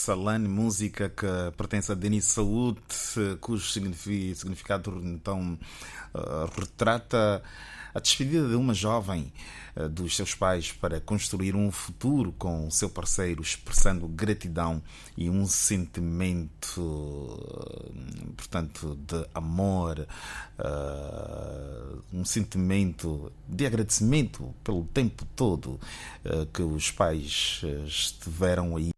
Salane, música que pertence a Denis Saúde, cujo significado então retrata a despedida de uma jovem dos seus pais para construir um futuro com o seu parceiro, expressando gratidão e um sentimento, portanto, de amor, um sentimento de agradecimento pelo tempo todo que os pais estiveram aí